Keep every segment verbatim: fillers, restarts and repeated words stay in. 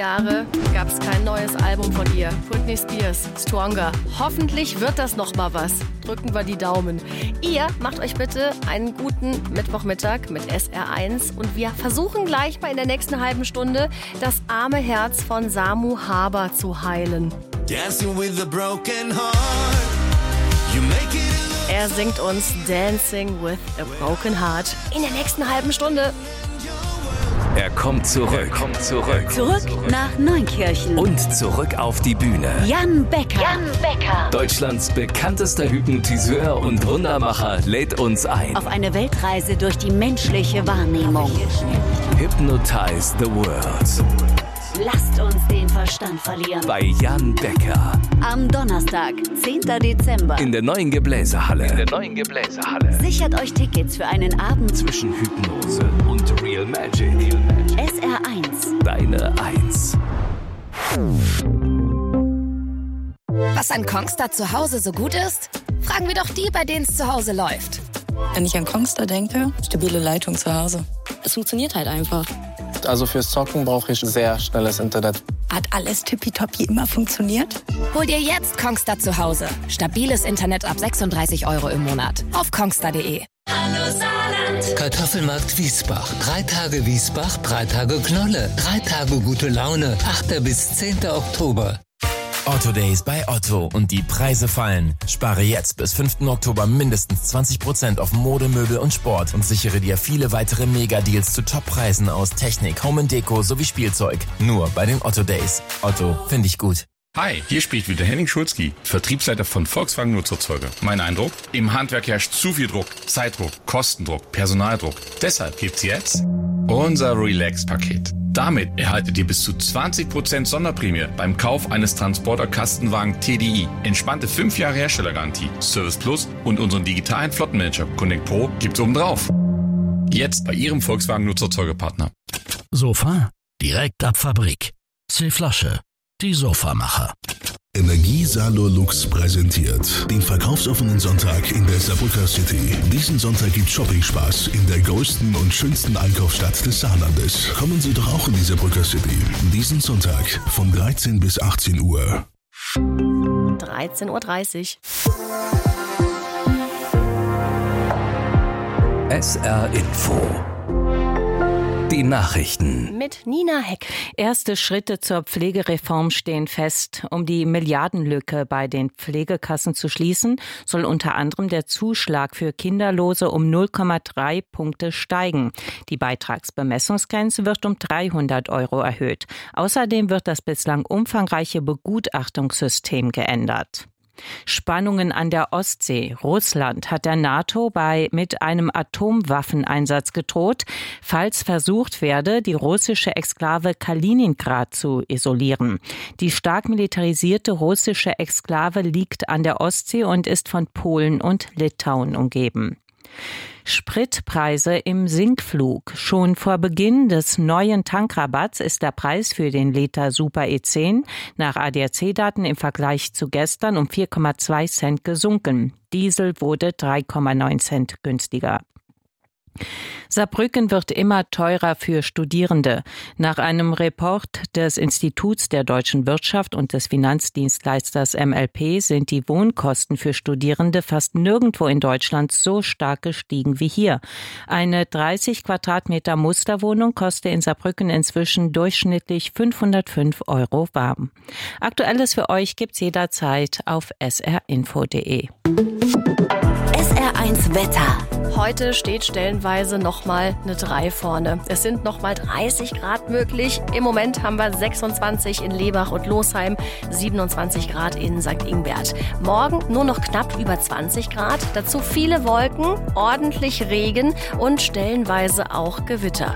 Jahre gab es kein neues Album von ihr. Britney Spears, Stronger. Hoffentlich wird das noch mal was. Drücken wir die Daumen. Ihr macht euch bitte einen guten Mittwochmittag mit S R eins und wir versuchen gleich mal in der nächsten halben Stunde das arme Herz von Samu Haber zu heilen. Dancing with a broken heart. You make it. Er singt uns Dancing with a Broken Heart in der nächsten halben Stunde. Er kommt zurück. Er kommt zurück. Zurück nach Neunkirchen. Und zurück auf die Bühne. Jan Becker. Jan Becker. Deutschlands bekanntester Hypnotiseur und Wundermacher lädt uns ein. Auf eine Weltreise durch die menschliche Wahrnehmung. Hypnotize the world. Lasst uns den Verstand verlieren. Bei Jan Becker. Am Donnerstag, zehnten Dezember. In der neuen Gebläsehalle. In der neuen Gebläsehalle. Sichert euch Tickets für einen Abend zwischen Hypnose und Real Magic. Real Magic. S R eins. Deine Eins. Was an Kongstar zu Hause so gut ist? Fragen wir doch die, bei denen es zu Hause läuft. Wenn ich an Kongstar denke, stabile Leitung zu Hause. Es funktioniert halt einfach. Also fürs Zocken brauche ich sehr schnelles Internet. Hat alles tippitoppi immer funktioniert? Hol dir jetzt Kongstar zu Hause. Stabiles Internet ab sechsunddreißig Euro im Monat. Auf kongstar punkt de. Hallo Saarland. Kartoffelmarkt Wiesbach. Drei Tage Wiesbach, drei Tage Knolle. Drei Tage gute Laune. achten bis zehnten Oktober. Otto Days bei Otto und die Preise fallen. Spare jetzt bis fünften Oktober mindestens zwanzig Prozent auf Mode, Möbel und Sport und sichere dir viele weitere Mega-Deals zu Top-Preisen aus Technik, Home and Deko sowie Spielzeug. Nur bei den Otto Days. Otto, finde ich gut. Hi, hier spricht wieder Henning Schulzki, Vertriebsleiter von Volkswagen Nutzerzeuger. Mein Eindruck? Im Handwerk herrscht zu viel Druck, Zeitdruck, Kostendruck, Personaldruck. Deshalb gibt's jetzt unser Relax-Paket. Damit erhaltet ihr bis zu zwanzig Prozent Sonderprämie beim Kauf eines Transporter-Kastenwagen T D I. Entspannte fünf Jahre Herstellergarantie, Service Plus und unseren digitalen Flottenmanager Connect Pro gibt's obendrauf. Jetzt bei Ihrem Volkswagen Nutzerzeugerpartner. Sofa direkt ab Fabrik. C-Flasche. Die Sofamacher. Energie Salo Lux präsentiert den verkaufsoffenen Sonntag in der Saarbrücker City. Diesen Sonntag gibt Shopping-Spaß in der größten und schönsten Einkaufsstadt des Saarlandes. Kommen Sie doch auch in die Saarbrücker City. Diesen Sonntag von dreizehn bis achtzehn Uhr. dreizehn Uhr dreißig. S R Info. Die Nachrichten. Mit Nina Heck. Erste Schritte zur Pflegereform stehen fest. Um die Milliardenlücke bei den Pflegekassen zu schließen, soll unter anderem der Zuschlag für Kinderlose um null Komma drei Punkte steigen. Die Beitragsbemessungsgrenze wird um dreihundert Euro erhöht. Außerdem wird das bislang umfangreiche Begutachtungssystem geändert. Spannungen an der Ostsee. Russland hat der NATO bei mit einem Atomwaffeneinsatz gedroht, falls versucht werde, die russische Exklave Kaliningrad zu isolieren. Die stark militarisierte russische Exklave liegt an der Ostsee und ist von Polen und Litauen umgeben. Spritpreise im Sinkflug. Schon vor Beginn des neuen Tankrabatts ist der Preis für den Liter Super E zehn nach A D A C-Daten im Vergleich zu gestern um vier Komma zwei Cent gesunken. Diesel wurde drei Komma neun Cent günstiger. Saarbrücken wird immer teurer für Studierende. Nach einem Report des Instituts der deutschen Wirtschaft und des Finanzdienstleisters M L P sind die Wohnkosten für Studierende fast nirgendwo in Deutschland so stark gestiegen wie hier. Eine dreißig Quadratmeter Musterwohnung kostet in Saarbrücken inzwischen durchschnittlich fünfhundertfünf Euro warm. Aktuelles für euch gibt's jederzeit auf s r info punkt de. S R eins Wetter. Heute steht stellenweise nochmal eine drei vorne. Es sind nochmal dreißig Grad möglich. Im Moment haben wir sechsundzwanzig in Lebach und Losheim, siebenundzwanzig Grad in Sankt Ingbert. Morgen nur noch knapp über zwanzig Grad. Dazu viele Wolken, ordentlich Regen und stellenweise auch Gewitter.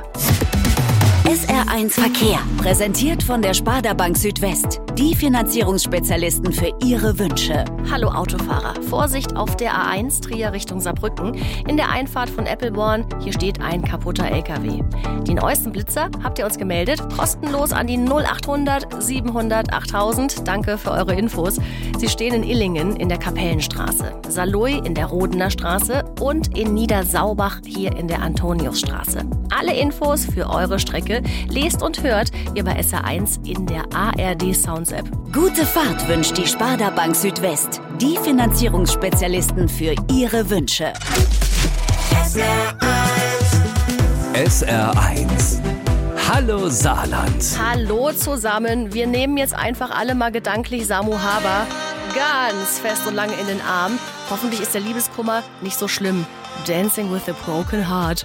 S R eins Verkehr, präsentiert von der Sparda Bank Südwest. Die Finanzierungsspezialisten für Ihre Wünsche. Hallo Autofahrer, Vorsicht auf der A eins Trier Richtung Saarbrücken. In der Einfahrt von Eppelborn, hier steht ein kaputter L K W. Die neuesten Blitzer habt ihr uns gemeldet, kostenlos an die null achthundert siebenhundert achttausend. Danke für eure Infos. Sie stehen in Illingen in der Kapellenstraße, Saarlouis in der Rodener Straße und in Niedersaubach hier in der Antoniusstraße. Alle Infos für eure Strecke lest und hört ihr bei S R eins in der A R D Sounds App. Gute Fahrt wünscht die Sparda Bank Südwest. Die Finanzierungsspezialisten für Ihre Wünsche. S R eins. S R eins. Hallo Saarland. Hallo zusammen. Wir nehmen jetzt einfach alle mal gedanklich Samu Haber ganz fest und lange in den Arm. Hoffentlich ist der Liebeskummer nicht so schlimm. Dancing with a Broken Heart.